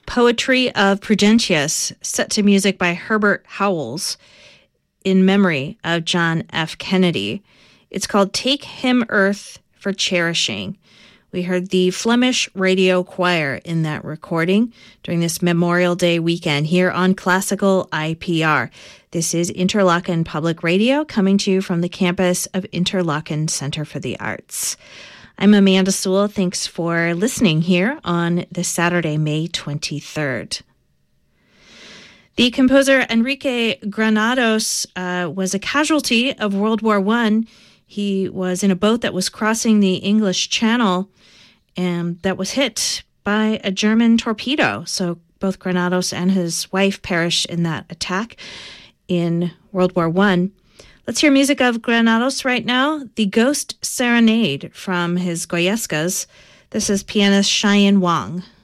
Poetry of Prudentius, set to music by Herbert Howells in memory of John F. Kennedy. It's called Take Him Earth for Cherishing. We heard the Flemish Radio Choir in that recording during this Memorial Day weekend here on Classical IPR. This is Interlochen Public Radio coming to you from the campus of Interlochen Center for the Arts. I'm Amanda Sewell. Thanks for listening here on this Saturday, May 23rd. The composer Enrique Granados was a casualty of World War I. He was in a boat that was crossing the English Channel and that was hit by a German torpedo. So both Granados and his wife perished in that attack in World War I. Let's hear music of Granados right now. The Ghost Serenade from his Goyescas. This is pianist Cheyenne Wang.